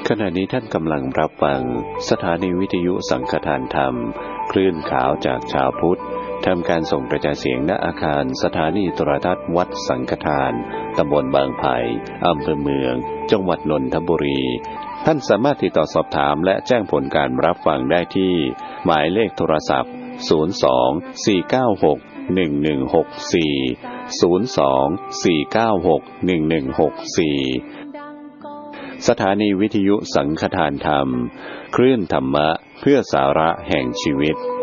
ขณะนี้ท่านกำลังรับฟังสถานีวิทยุสังฆทานธรรมคลื่นขาวจากชาวพุทธทำการส่งกระจายเสียงณอาคารสถานีโทรทัศน์วัดสังฆทานตำบลบางไผ่อำเภอเมืองจังหวัดนนทบุรีท่านสามารถติดต่อสอบถามและแจ้งผลการรับฟังได้ที่หมายเลขโทรศัพท์02-496-1164 สถานีวิทยุสังฆทานธรรมคลื่นธรรมะเพื่อสาระแห่งชีวิต